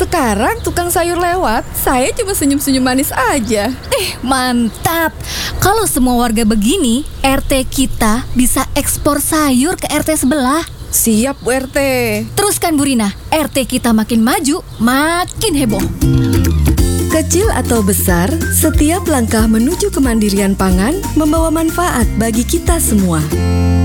Sekarang tukang sayur lewat, saya cuma senyum-senyum manis aja. Mantap. Kalau semua warga begini, RT kita bisa ekspor sayur ke RT sebelah. Siap Bu RT. Teruskan Bu Rina, RT kita makin maju, makin heboh. Kecil atau besar, setiap langkah menuju kemandirian pangan membawa manfaat bagi kita semua.